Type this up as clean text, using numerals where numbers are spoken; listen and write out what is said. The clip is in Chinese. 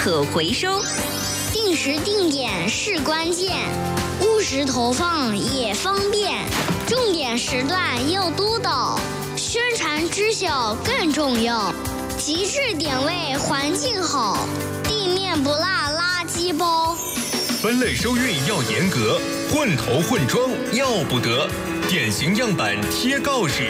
可回收。 定时定点是关键，务实投放也方便，重点时段要督导，宣传知晓更重要。极致点位环境好，地面不落垃圾包。 分类收运要严格，混投混装要不得，典型样板贴告示。